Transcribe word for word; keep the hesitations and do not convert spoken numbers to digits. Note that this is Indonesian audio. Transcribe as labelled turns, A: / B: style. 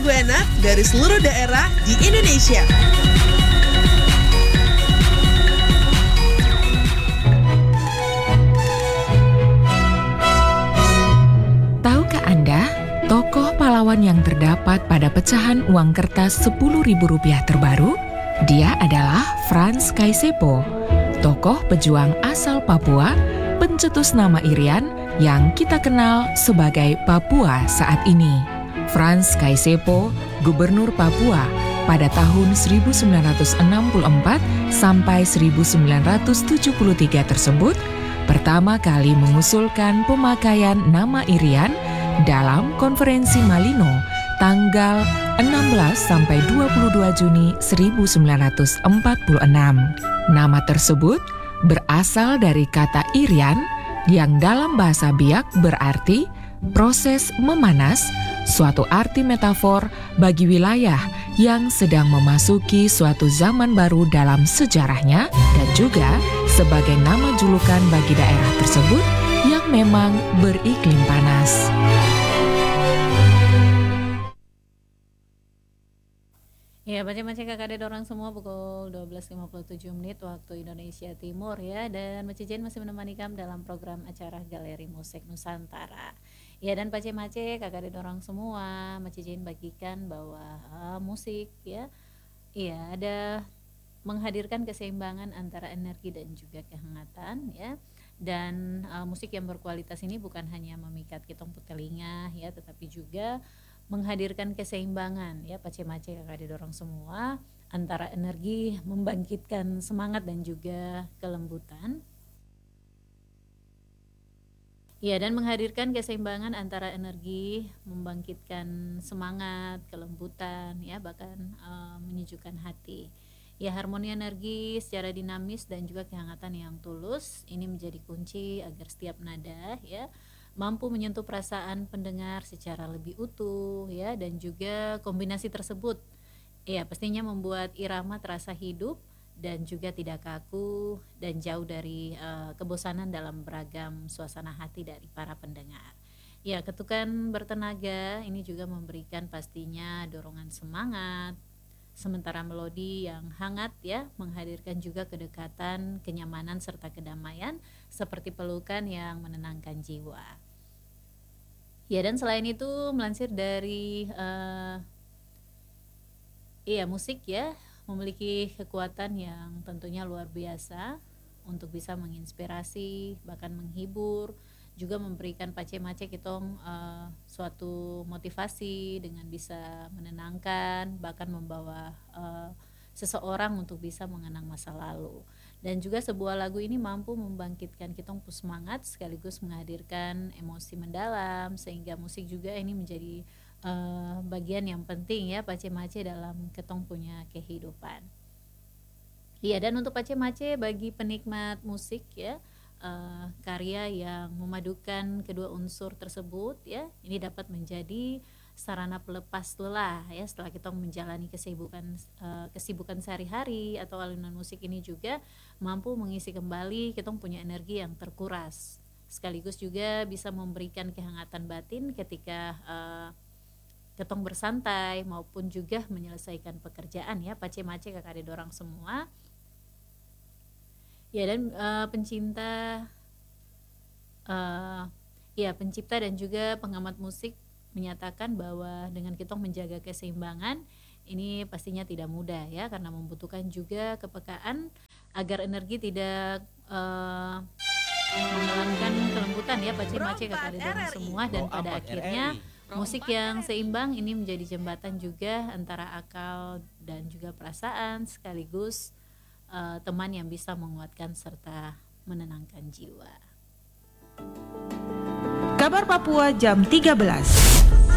A: lagu enak dari seluruh daerah di Indonesia.
B: Tahukah Anda, tokoh pahlawan yang terdapat pada pecahan uang kertas sepuluh ribu rupiah terbaru? Dia adalah Frans Kaisepo, tokoh pejuang asal Papua, pencetus nama Irian yang kita kenal sebagai Papua saat ini. Frans Kaisepo, Gubernur Papua pada tahun seribu sembilan ratus enam puluh empat sampai seribu sembilan ratus tujuh puluh tiga tersebut pertama kali mengusulkan pemakaian nama Irian dalam Konferensi Malino tanggal enam belas sampai dua puluh dua Juni seribu sembilan ratus empat puluh enam. Nama tersebut berasal dari kata Irian yang dalam bahasa Biak berarti proses memanas, suatu arti metafor bagi wilayah yang sedang memasuki suatu zaman baru dalam sejarahnya dan juga sebagai nama julukan bagi daerah tersebut yang memang beriklim panas.
C: Ya, baca-baca kakak ada orang semua pukul dua belas lima puluh tujuh menit waktu Indonesia Timur ya. Dan Mace Jen masih menemani kamu dalam program acara Galeri Musik Nusantara. Ya, dan pace-mace kakak ada orang semua, Mace Jen bagikan bahwa uh, musik ya, iya ada menghadirkan keseimbangan antara energi dan juga kehangatan ya. Dan uh, musik yang berkualitas ini bukan hanya memikat kitong telinga ya, tetapi juga menghadirkan keseimbangan ya, pace-mace kakak didorong semua antara energi membangkitkan semangat dan juga kelembutan. Ya, dan menghadirkan keseimbangan antara energi membangkitkan semangat, kelembutan ya, bahkan uh, menyejukkan hati. Ya, harmoni energi secara dinamis dan juga kehangatan yang tulus ini menjadi kunci agar setiap nada ya mampu menyentuh perasaan pendengar secara lebih utuh ya, dan juga kombinasi tersebut ya pastinya membuat irama terasa hidup dan juga tidak kaku dan jauh dari uh, kebosanan dalam beragam suasana hati dari para pendengar. Ya, ketukan bertenaga ini juga memberikan pastinya dorongan semangat, sementara melodi yang hangat ya menghadirkan juga kedekatan, kenyamanan serta kedamaian seperti pelukan yang menenangkan jiwa. Ya, dan selain itu melansir dari uh, iya musik ya memiliki kekuatan yang tentunya luar biasa untuk bisa menginspirasi bahkan menghibur, juga memberikan pace-mace kitong uh, suatu motivasi dengan bisa menenangkan bahkan membawa uh, seseorang untuk bisa mengenang masa lalu. Dan juga sebuah lagu ini mampu membangkitkan kitong semangat sekaligus menghadirkan emosi mendalam, sehingga musik juga ini menjadi uh, bagian yang penting ya pace-mace dalam kitong punya kehidupan. Iya, dan untuk pace-mace bagi penikmat musik ya, uh, karya yang memadukan kedua unsur tersebut ya, ini dapat menjadi sarana pelepas lelah ya setelah kita menjalani kesibukan uh, kesibukan sehari-hari, atau alunan musik ini juga mampu mengisi kembali kita punya energi yang terkuras, sekaligus juga bisa memberikan kehangatan batin ketika uh, ketong bersantai maupun juga menyelesaikan pekerjaan ya pace-mace kakak ada dorang semua ya. Dan uh, pencinta uh, ya pencipta dan juga pengamat musik menyatakan bahwa dengan kita menjaga keseimbangan ini pastinya tidak mudah ya, karena membutuhkan juga kepekaan agar energi tidak uh, menghilangkan kelembutan ya pace-mace kakak ada semua. Dan pada akhirnya musik yang seimbang ini menjadi jembatan juga antara akal dan juga perasaan, sekaligus uh, teman yang bisa menguatkan serta menenangkan jiwa.
D: Kabar Papua jam tiga belas.